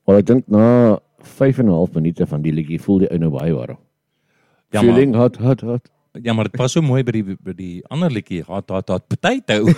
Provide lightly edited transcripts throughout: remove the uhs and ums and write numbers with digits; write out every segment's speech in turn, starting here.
Maar ek dink na 5,5 minute van die liedjie voel die ou nou baie warm. Ja, Feeling hot. Ja, maar dit was so mooi by die ander liedjie, hot potato.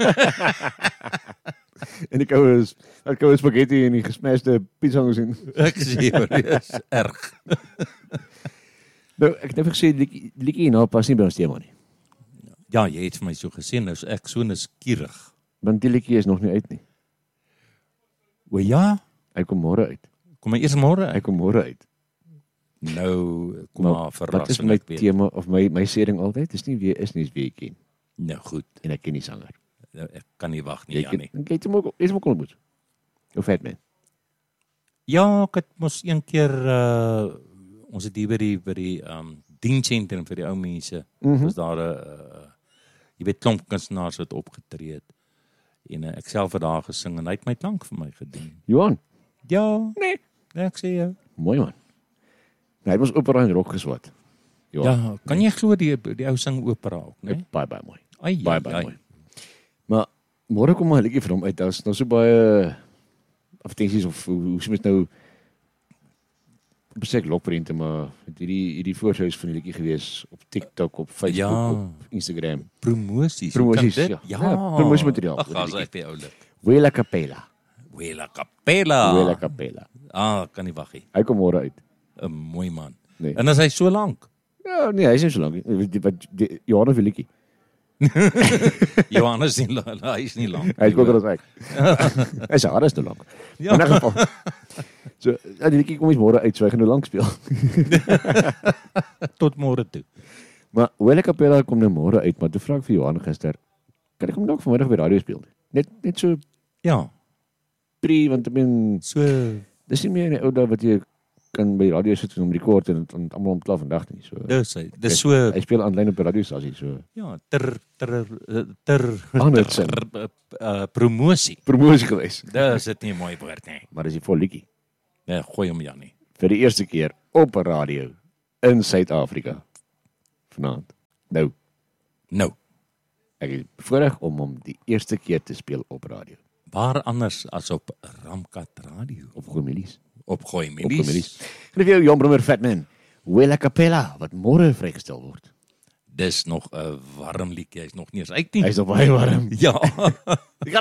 En ek hou spaghetti en die gesmashed pizza gesien. Ek sê, is erg. Nou, ek het net gesê die liedjie nou pas nie by ons tema nie. Ja, jy het vir my so gesê, nou is ek so nuuskierig. Want die liedjie is nog nie uit nie. O ja, Hy kom môre uit. kom maar eers môre Hy uit. kom môre uit. Nou, kom maar Wat is verrassing. my ek weet. tema of my sering altyd? Dis nie wie ek ken Nou goed, en ek ken die sanger. ek kan nie wag nie, Jy Janie. het hom ook ontmoet. Of Fatman. Ja, ek het mos een keer ons het hier by die dienssentrum vir die ou mense. Was daar 'n jy weet klomp kunstenaars wat opgetree het. En ek self het daar gesing en hy het my klank vir my gedoen. Johan, Ja, nee, ek sê jou. mooi man. Hy het ons opera en rock geswat. Ja, kan jy glo die ou sing opera ook, né? Baie mooi. Ai, Baie mooi. Maar môre kom maar 'n liedjie vir hom uit. Daar's nou so baie advertensies of hoe sê mens nou besig lokprente, maar het hierdie voorshows van die liedjie gewees op TikTok, op Facebook, Ja. op Instagram. Promosies. Promosies, Hoe kan dit? ja. Ja, promosiemateriaal Ag, vir die as liedjie. ek die oulik. Wela Capella. Wela Capella. Wela Capella. Kan nie wag nie. Hy kom môre uit. 'n Mooi man. Nee. En as hy so lank. Ja, nee, hy is nie so lank nie. Johan vir liedjie. Johannes nie, hy is nie lank. Hy is korter as ek. Hy sê alles te lank. Ja. In 'n geval. So, ja, die liedjie kom eens môre uit, so hy gaan nou lank speel. Tot môre toe. Maar Wela Capella kom nou môre uit, maar toe vra ek vir Johan gister, kan ek hom dalk vanmiddag by radio speel? Net so Ja, want ek meen, so dis nie meer 'n ou dae wat jy kan by radio sit en hom rekord en almal om klaar vandag nie. So dis so hy speel aanlyn op die radiostasie, so ja, ter Anderson. promosie. promosie gewees. Dis dit nie 'n mooi woord nie. Maar dis die vol liedjie Nee, gooi hom Janie. vir die eerste keer op 'n radio in Suid-Afrika vanaand. Nou, ek is bevoorreg om hom die eerste keer te speel op radio. Waar anders as op Ramkat Radio? Op Goeie Milies. Op Gooi Op Goeie Milies. Milies. En vir jou Jan Brommer Fatman, Wela Capella wat môre vrygestel word. Dis nog 'n warm liedjie, hy's nog nie eens uit nie. Hy's nog baie warm. Ja. Ek gaan